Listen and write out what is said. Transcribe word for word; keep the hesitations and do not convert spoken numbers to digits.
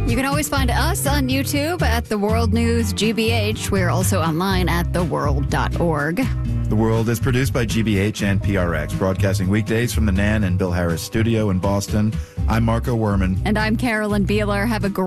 You can always find us on YouTube at The World News G B H. We're also online at the world dot org. The World is produced by G B H and P R X, broadcasting weekdays from the Nan and Bill Harris studio in Boston. I'm Marco Werman. And I'm Carolyn Beeler. Have a great